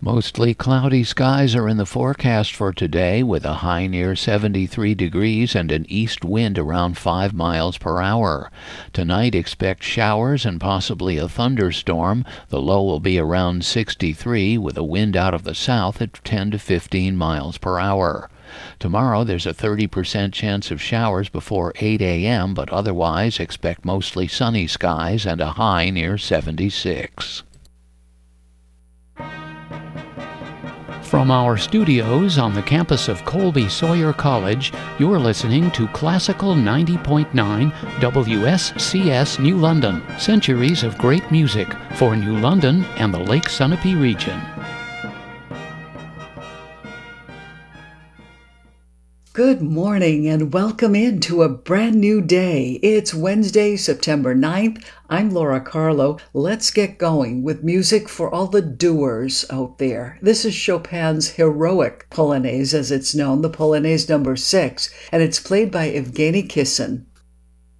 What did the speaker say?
Mostly cloudy skies are in the forecast for today with a high near 73 degrees and an east wind around 5 miles per hour. Tonight expect showers and possibly a thunderstorm. The low will be around 63 with a wind out of the south at 10 to 15 miles per hour. Tomorrow there's a 30% chance of showers before 8 a.m., but otherwise expect mostly sunny skies and a high near 76. From our studios on the campus of Colby Sawyer College, you're listening to Classical 90.9 WSCS New London, centuries of great music for New London and the Lake Sunapee region. Good morning and welcome into a brand new day. It's Wednesday, September 9th. I'm Laura Carlo. Let's get going with music for all the doers out there. This is Chopin's Heroic Polonaise, as it's known, the Polonaise number 6, and it's played by Evgeny Kissin.